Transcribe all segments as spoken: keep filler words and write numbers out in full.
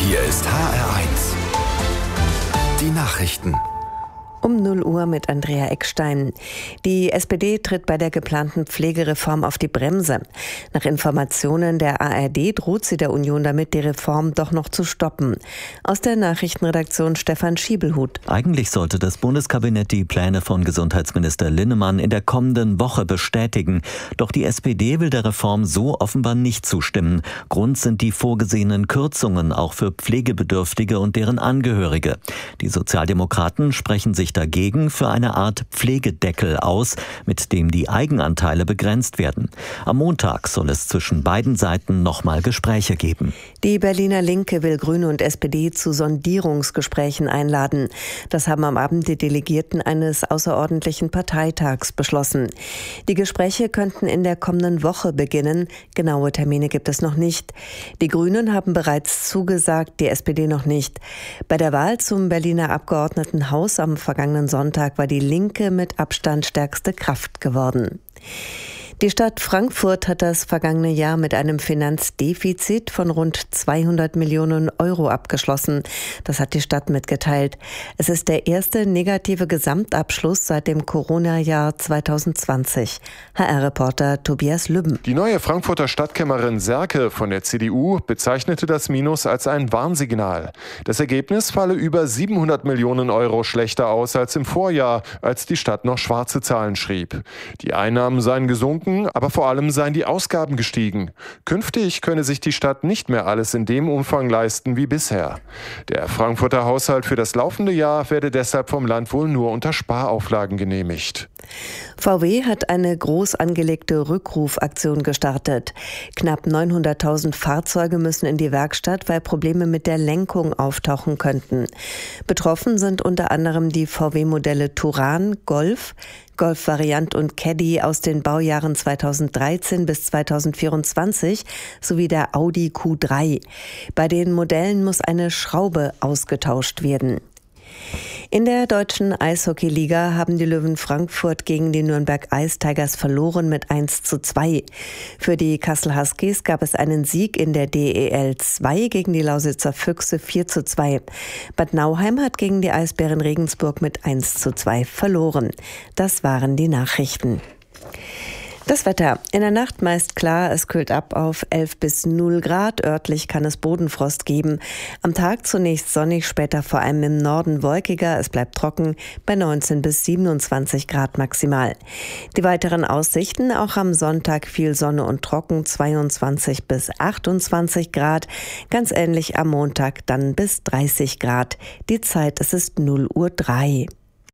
Hier ist H R eins. Die Nachrichten. Um null Uhr mit Andrea Eckstein. Die S P D tritt bei der geplanten Pflegereform auf die Bremse. Nach Informationen der A R D droht sie der Union damit, die Reform doch noch zu stoppen. Aus der Nachrichtenredaktion Stefan Schiebelhut. Eigentlich sollte das Bundeskabinett die Pläne von Gesundheitsminister Linnemann in der kommenden Woche bestätigen. Doch die S P D will der Reform so offenbar nicht zustimmen. Grund sind die vorgesehenen Kürzungen, auch für Pflegebedürftige und deren Angehörige. Die Sozialdemokraten sprechen sich dagegen für eine Art Pflegedeckel aus, mit dem die Eigenanteile begrenzt werden. Am Montag soll es zwischen beiden Seiten nochmal Gespräche geben. Die Berliner Linke will Grüne und S P D zu Sondierungsgesprächen einladen. Das haben am Abend die Delegierten eines außerordentlichen Parteitags beschlossen. Die Gespräche könnten in der kommenden Woche beginnen. Genaue Termine gibt es noch nicht. Die Grünen haben bereits zugesagt, die S P D noch nicht. Bei der Wahl zum Berliner Abgeordnetenhaus am vergangenen Sonntag war die Linke mit Abstand stärkste Kraft geworden. Die Stadt Frankfurt hat das vergangene Jahr mit einem Finanzdefizit von rund zweihundert Millionen Euro abgeschlossen. Das hat die Stadt mitgeteilt. Es ist der erste negative Gesamtabschluss seit dem Corona-Jahr zwanzig zwanzig. H R-Reporter Tobias Lübben. Die neue Frankfurter Stadtkämmerin Serke von der C D U bezeichnete das Minus als ein Warnsignal. Das Ergebnis falle über siebenhundert Millionen Euro schlechter aus als im Vorjahr, als die Stadt noch schwarze Zahlen schrieb. Die Einnahmen seien gesunken, aber vor allem seien die Ausgaben gestiegen. Künftig könne sich die Stadt nicht mehr alles in dem Umfang leisten wie bisher. Der Frankfurter Haushalt für das laufende Jahr werde deshalb vom Land wohl nur unter Sparauflagen genehmigt. V W hat eine groß angelegte Rückrufaktion gestartet. Knapp neunhunderttausend Fahrzeuge müssen in die Werkstatt, weil Probleme mit der Lenkung auftauchen könnten. Betroffen sind unter anderem die V W-Modelle Touran, Golf, Golf Variant und Caddy aus den Baujahren zweitausenddreizehn bis zweitausendvierundzwanzig sowie der Audi Q drei. Bei den Modellen muss eine Schraube ausgetauscht werden. In der deutschen Eishockeyliga haben die Löwen Frankfurt gegen die Nürnberg Ice Tigers verloren mit eins zu zwei. Für die Kassel Huskies gab es einen Sieg in der D E L zwei gegen die Lausitzer Füchse vier zu zwei. Bad Nauheim hat gegen die Eisbären Regensburg mit eins zu zwei verloren. Das waren die Nachrichten. Das Wetter. In der Nacht meist klar, es kühlt ab auf elf bis null Grad. Örtlich kann es Bodenfrost geben. Am Tag zunächst sonnig, später vor allem im Norden wolkiger. Es bleibt trocken bei neunzehn bis siebenundzwanzig Grad maximal. Die weiteren Aussichten, auch am Sonntag viel Sonne und trocken, zweiundzwanzig bis achtundzwanzig Grad. Ganz ähnlich am Montag dann bis dreißig Grad. Die Zeit, es ist null Uhr drei.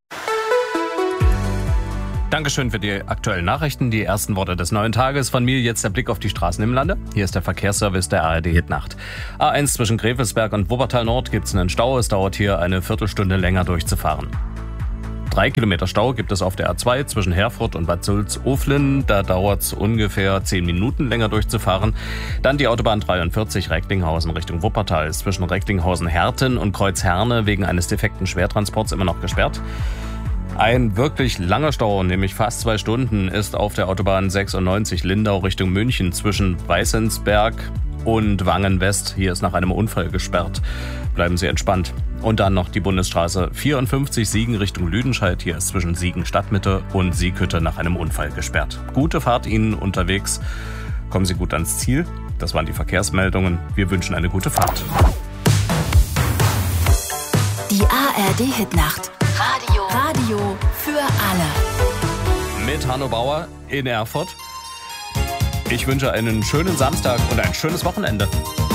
Dankeschön für die aktuellen Nachrichten, die ersten Worte des neuen Tages. Von mir jetzt der Blick auf die Straßen im Lande. Hier ist der Verkehrsservice der A R D Hitnacht. A eins zwischen Grevelsberg und Wuppertal Nord gibt es einen Stau. Es dauert hier eine Viertelstunde länger durchzufahren. Drei Kilometer Stau gibt es auf der A zwei zwischen Herford und Bad Sulz-Oflin. Da dauert es ungefähr zehn Minuten länger durchzufahren. Dann die Autobahn dreiundvierzig Recklinghausen Richtung Wuppertal ist zwischen Recklinghausen-Herten und Kreuzherne wegen eines defekten Schwertransports immer noch gesperrt. Ein wirklich langer Stau, nämlich fast zwei Stunden, ist auf der Autobahn sechsundneunzig Lindau Richtung München zwischen Weißensberg und Wangen-West. Hier ist nach einem Unfall gesperrt. Bleiben Sie entspannt. Und dann noch die Bundesstraße vierundfünfzig Siegen Richtung Lüdenscheid. Hier ist zwischen Siegen Stadtmitte und Sieghütte nach einem Unfall gesperrt. Gute Fahrt Ihnen unterwegs. Kommen Sie gut ans Ziel. Das waren die Verkehrsmeldungen. Wir wünschen eine gute Fahrt. Die A R D-Hitnacht. Radio. Radio für alle. Mit Hanno Bauer in Erfurt. Ich wünsche einen schönen Samstag und ein schönes Wochenende.